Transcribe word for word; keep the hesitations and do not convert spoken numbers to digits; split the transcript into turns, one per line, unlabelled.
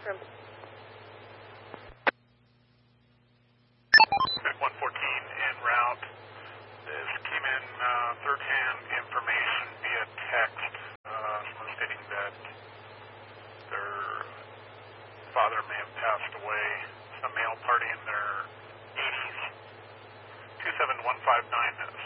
from
one fourteen en route. This came in uh, third-hand information via text, uh, someone stating that their father may have passed away. Some male party in their eighties. two seven one five nine